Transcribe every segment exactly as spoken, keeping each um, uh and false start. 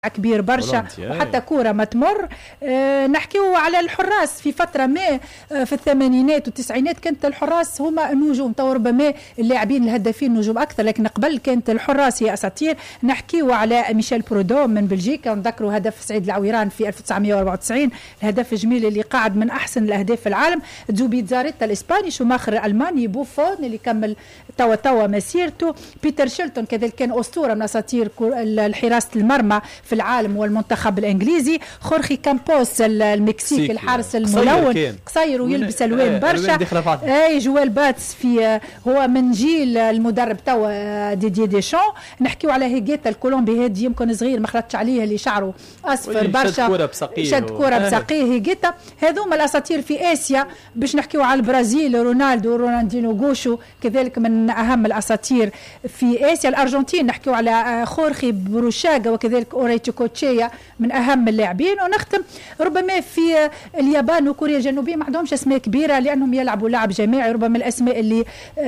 كبير برشا وحتى كورة ما تمر. أه نحكيو على الحراس في فترة ما أه في الثمانينات والتسعينات كانت الحراس هما النجوم، تو ربما اللاعبين الهدافين نجوم أكثر، لكن قبل كانت الحراس هي أساطير. نحكيو على ميشيل برودو من بلجيكا، ونذكروا هدف سعيد العويران في ألف وتسعمائة وأربعة وتسعين، الهدف الجميل اللي قاعد من أحسن الأهداف في العالم. جوبي زاريتا الإسباني، شوماخر الألماني، بوفون اللي كمل توا توا مسيرته، بيتر شيلتون كذلك كان أسطورة من أساطير حراسة المرمى في العالم والمنتخب الانجليزي. خورخي كامبوس المكسيكي الحارس الملون قصير ويلبس الوان برشا. اي جوال باتس في هو من جيل المدرب توا ديدي ديشان. نحكيو على هيجيتا الكولومبي، هادي يمكن صغير ما خلطش عليه، اللي شعره اصفر برشا، شد كوره بساقيه شد كوره بساقيه هيجيتا. هذوما الاساطير في اسيا. باش نحكيو على البرازيل، رونالدو رونالدينو غوشو كذلك من اهم الاساطير في اسيا. الارجنتين نحكيو على خورخي بروشاغا وكذلك اوريتشو كوتشيا من اهم اللاعبين. ونختم ربما في اليابان وكوريا الجنوبيه ما عندهمش اسماء كبيره لانهم يلعبوا لعب جماعي. ربما الاسماء اللي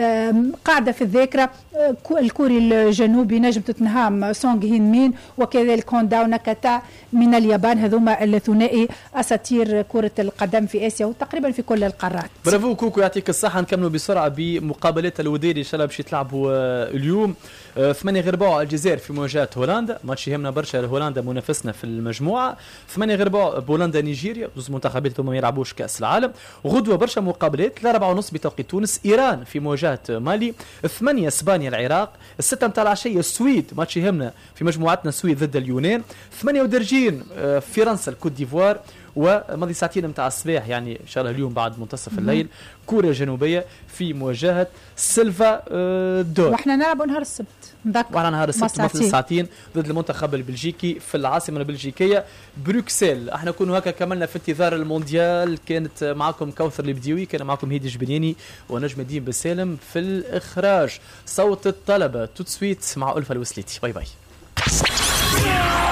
قاعده في الذاكره الكوري الجنوبي نجم توتنهام سونغ هين مين، وكذلك هوندا وناكاتا من اليابان. هذوما الثنائي اساطير كره القدم في اسيا وتقريبا في كل القارات. برافو كوكو، يعطيك الصحه. نكملوا بسرعه بمقابلات الوداد ان شاء الله باش يتلعبوا اليوم. ثمانية غير ربع الجزائر في مواجهه هولندا، ماتش يهمنا برشا. هولندا منافسنا في المجموعه. ثمانية غير ربع بولندا نيجيريا، زوج منتخبات هما ما يلعبوش كاس العالم. غدوه برشا مقابلات. ثلاثة أربعة ونص بتوقيت تونس ايران في مواجهه مالي. ثمانية اسبانيا العراق. الستة متاع العشيه السويد، ماتش يهمنا في مجموعتنا السويد ضد اليونان. ثمانية ودرجين فرنسا الكوت ديفوار. وماضي ساعتين متاع الصباح يعني ان شاء الله اليوم بعد منتصف الليل كوريا الجنوبيه في مواجهه سيلفا دور. واحنا نلعب نهار السبت، نذكر واحنا نهار السبت مثل ساعتين ضد المنتخب البلجيكي في العاصمه البلجيكيه بروكسل. احنا كنا هكا كملنا في انتظار المونديال. كانت معكم كوثر البديوي، كان معكم هيدي جبنيني ونجم الدين بسالم في الاخراج. صوت الطلبه توت سويت مع ألفة الوسليتي. باي باي.